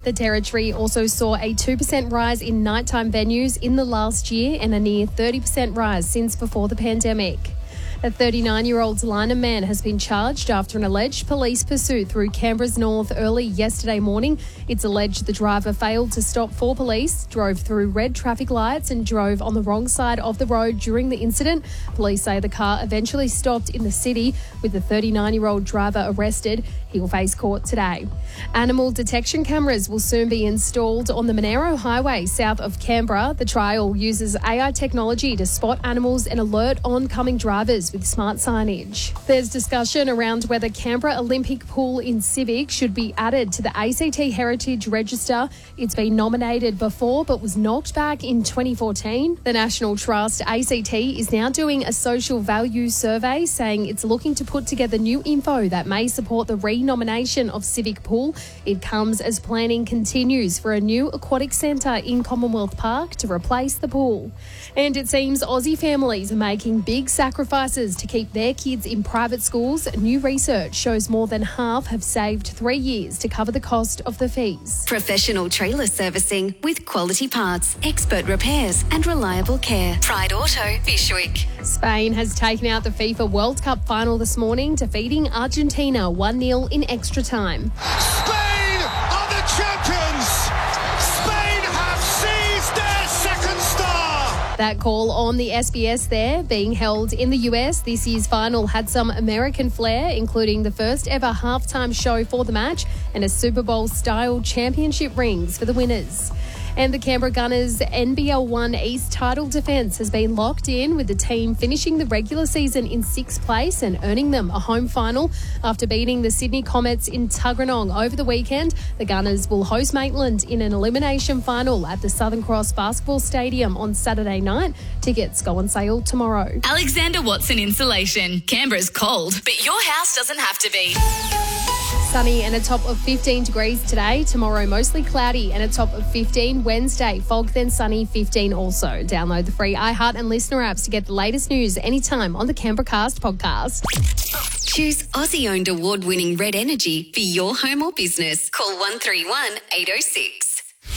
The Territory also saw a 2% rise in nighttime venues in the last year and a near 30% rise since before the pandemic. A 39-year-old Lina man has been charged after an alleged police pursuit through Canberra's north early yesterday morning. It's alleged the driver failed to stop for police, drove through red traffic lights and drove on the wrong side of the road during the incident. Police say the car eventually stopped in the city, with the 39-year-old driver arrested. He will face court today. Animal detection cameras will soon be installed on the Monaro Highway south of Canberra. The trial uses AI technology to spot animals and alert oncoming drivers with smart signage. There's discussion around whether Canberra Olympic Pool in Civic should be added to the ACT Heritage Register. It's been nominated before but was knocked back in 2014. The National Trust ACT is now doing a social value survey, saying it's looking to put together new info that may support the renomination of Civic Pool. It comes as planning continues for a new aquatic centre in Commonwealth Park to replace the pool. And it seems Aussie families are making big sacrifices to keep their kids in private schools. New research shows more than half have saved 3 years to cover the cost of the fees. Professional trailer servicing with quality parts, expert repairs and reliable care. Pride Auto, Bishwick. Spain has taken out the FIFA World Cup final this morning, defeating Argentina 1-0 in extra time. Spain are the champions! Spain have seized their second star! That call on the SBS there, being held in the US. This year's final had some American flair, including the first ever halftime show for the match and a Super Bowl-style championship rings for the winners. And the Canberra Gunners' NBL 1 East title defence has been locked in, with the team finishing the regular season in 6th place and earning them a home final after beating the Sydney Comets in Tuggeranong over the weekend. The Gunners will host Maitland in an elimination final at the Southern Cross Basketball Stadium on Saturday night. Tickets go on sale tomorrow. Alexander Watson Insulation. Canberra's cold, but your house doesn't have to be. Sunny and a top of 15 degrees today. Tomorrow, mostly cloudy and a top of 15. Wednesday, fog then sunny, 15 also. Download the free iHeart and Listener apps to get the latest news anytime on the Canberra Cast podcast. Choose Aussie-owned award-winning Red Energy for your home or business. Call 131 806.